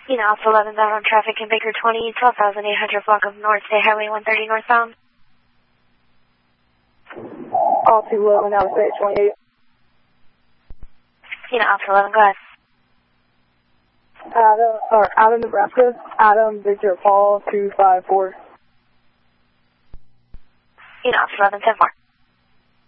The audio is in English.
Alpha 11 down on traffic in Baker 20, 12,800 block of North State Highway 130 northbound. Alpha 11 down State 28. Alpha 11, go ahead. Adam, Nebraska. Adam, Victor, Paul, 254. Alpha 11, 10-4.